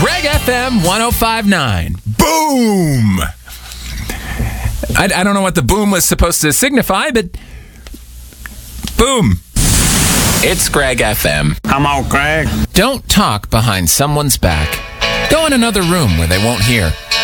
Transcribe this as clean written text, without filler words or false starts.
Greg FM 105.9. Boom! I don't know what the boom was supposed to signify, but boom. It's Greg FM. Come on, Greg. Don't talk behind someone's back. Go in another room where they won't hear.